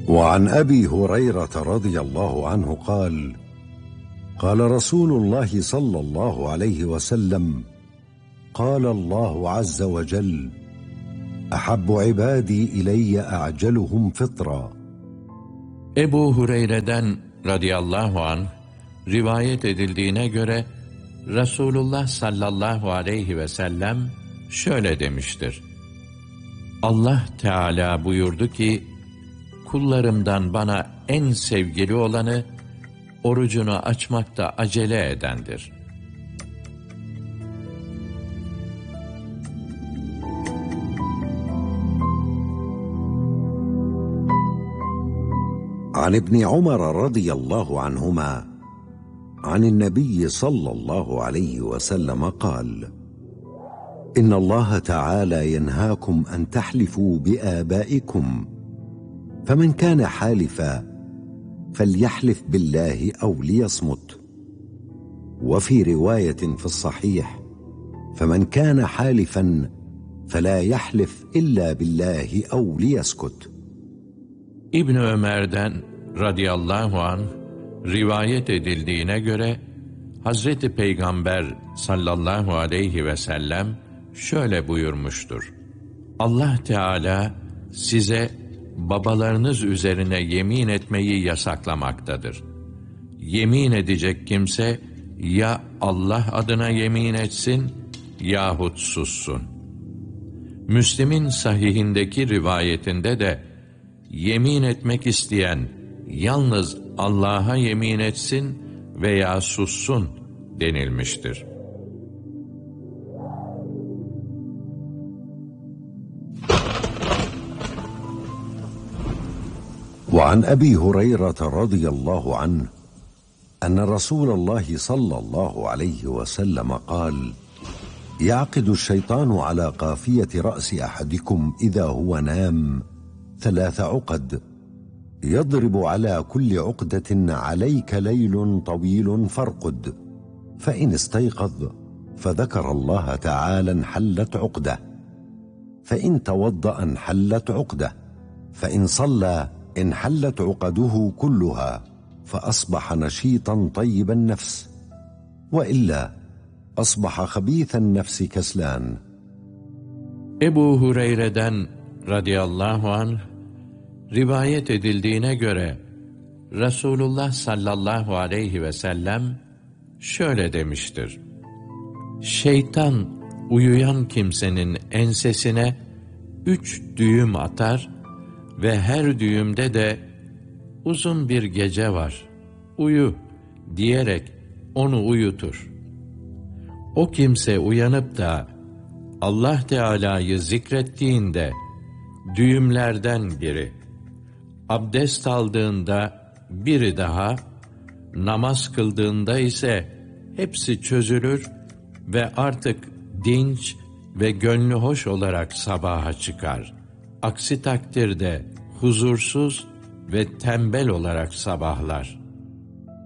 وعن أبي هريرة رضي الله عنه قال: قال رسول الله صلى الله عليه وسلم: قال الله عز وجل: أحب عبادي إلي أعجلهم فطرا. Ebu Hureyre'den radıyallahu anh rivayet edildiğine göre Resulullah sallallahu aleyhi ve sellem şöyle demiştir: Allah Teala buyurdu ki, kullarımdan bana en sevgili olanı, orucunu açmakta acele edendir. عن ابن عمر رضي الله عنهما عن النبي صلى الله عليه وسلم قال: إن الله تعالى ينهاكم أن تحلفوا بآبائكم، فمن كان حالفا فليحلف بالله أو ليصمت. وفي رواية في الصحيح: فمن كان حالفا فلا يحلف إلا بالله أو ليسكت. İbn Ömer'den radıyallahu anh rivayet edildiğine göre Hazreti Peygamber sallallahu aleyhi ve sellem şöyle buyurmuştur: Allah Teala size babalarınız üzerine yemin etmeyi yasaklamaktadır. Yemin edecek kimse ya Allah adına yemin etsin yahut sussun. Müslim'in sahihindeki rivayetinde de yemin etmek isteyen yalnız Allah'a yemin etsin veya sussun denilmiştir. وعن أبي هريرة رضي الله عنه أن رسول الله صلى الله عليه وسلم قال: يعقد الشيطان على قافية رأس أحدكم إذا هو نام 3 عقد، يضرب على كل عقدة: عليك ليل طويل فارقد، فإن استيقظ فذكر الله تعالى انحلت عقدة، فإن توضأ انحلت عقدة، فإن صلى انحلت عقده كلها، فأصبح نشيطا طيب النفس، وإلا أصبح خبيث النفس كسلان. Ebu Hureyre'den radıyallahu anh rivayet edildiğine göre Resulullah sallallahu aleyhi ve sellem şöyle demiştir: Şeytan uyuyan kimsenin ensesine 3 düğüm atar ve her düğümde de uzun bir gece var, uyu diyerek onu uyutur. O kimse uyanıp da Allah Teala'yı zikrettiğinde düğümlerden biri, abdest aldığında biri daha, namaz kıldığında ise hepsi çözülür ve artık dinç ve gönlü hoş olarak sabaha çıkar. Aksi takdirde huzursuz ve tembel olarak sabahlar.